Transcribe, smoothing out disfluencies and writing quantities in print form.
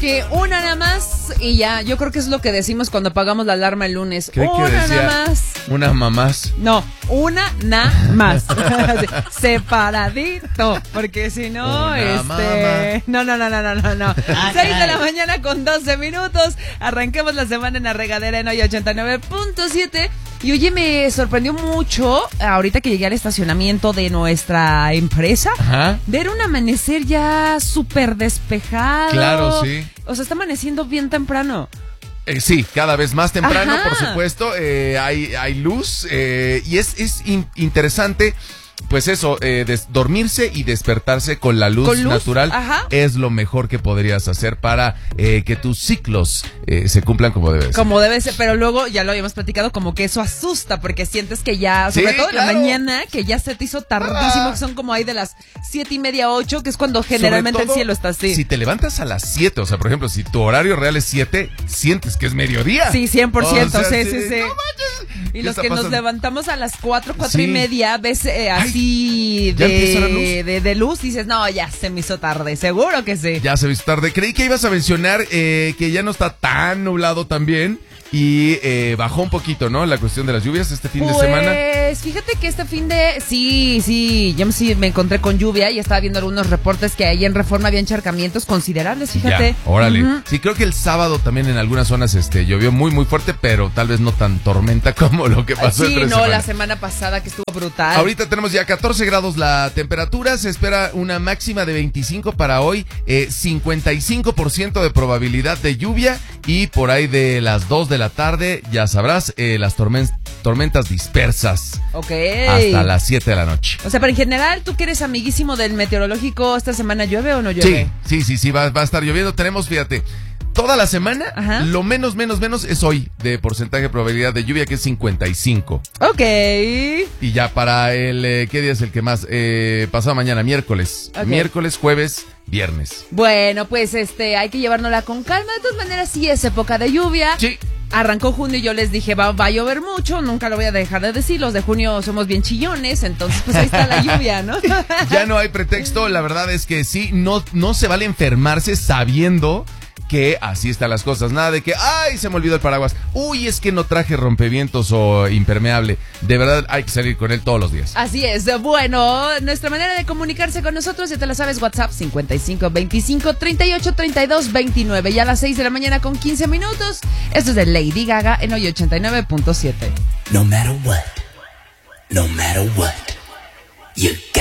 que una nada más y ya. Yo creo que es lo que decimos cuando apagamos la alarma el lunes. ¿Qué una decía? nada más. Una mamás. No, una nada más. Separadito. Porque si no, No. 6 de la mañana con 12 minutos. Arranquemos la semana en la regadera en hoy 89.7. Y oye, me sorprendió mucho, ahorita que llegué al estacionamiento de nuestra empresa, ver un amanecer ya súper despejado. Claro, sí. O sea, está amaneciendo bien temprano. Sí, cada vez más temprano, por supuesto. Hay luz y es interesante. Pues eso, dormirse y despertarse con la luz natural es lo mejor que podrías hacer para que tus ciclos se cumplan como debe ser. Como debe ser, pero luego ya lo habíamos platicado, como que eso asusta, porque sientes que ya, sobre todo en la mañana, que ya se te hizo tardísimo, que son como ahí de las 7:30, 8, que es cuando generalmente el cielo está así. Si te levantas a las 7, o sea, por ejemplo, si tu horario real es 7, sientes que es mediodía. Sí, 100%, o sea, sí. No manches. Y los que pasando? nos levantamos a las 4 y media, ves así de luz, dices, no, ya se me hizo tarde, seguro que sí. Ya se me hizo tarde. Creí que ibas a mencionar que ya no está tan nublado también y bajó un poquito, ¿no? La cuestión de las lluvias este fin de semana. Pues fíjate que este fin de... Sí, yo sí me encontré con lluvia y estaba viendo algunos reportes que ahí en Reforma había encharcamientos considerables, fíjate. Ya, órale. Sí, creo que el sábado también en algunas zonas llovió muy, muy fuerte, pero tal vez no tan tormenta como lo que pasó Sí, entre no, semana. la semana pasada que estuvo brutal. Ahorita tenemos ya 14 grados la temperatura, se espera una máxima de 25 para hoy, 55% de probabilidad de lluvia y por ahí de las 2 de la tarde, ya sabrás, las tormentas dispersas. Ok. Hasta las 7 de la noche. O sea, pero en general, tú que eres amiguísimo del meteorológico, ¿esta semana llueve o no llueve? Sí, va a estar lloviendo. Tenemos, fíjate, toda la semana, lo menos es hoy de porcentaje de probabilidad de lluvia, que es 55. Ok. Y ya para el, ¿qué día es el que más? Pasado mañana, miércoles. Okay. Miércoles, jueves, viernes. Bueno, pues hay que llevárnosla con calma. De todas maneras, sí es época de lluvia. Sí. Arrancó junio y yo les dije, va a llover mucho, nunca lo voy a dejar de decir, los de junio somos bien chillones, entonces pues ahí está la lluvia, ¿no? Ya no hay pretexto, la verdad es que sí, no se vale enfermarse sabiendo que así están las cosas. Nada de que, ay, se me olvidó el paraguas. Uy, es que no traje rompevientos o impermeable. De verdad hay que salir con él todos los días. Así es. Bueno, nuestra manera de comunicarse con nosotros, ya te la sabes, WhatsApp 55 25 38 32 29. Ya a las 6 de la mañana con 15 minutos. Esto es de Lady Gaga en hoy 89.7. No matter what, you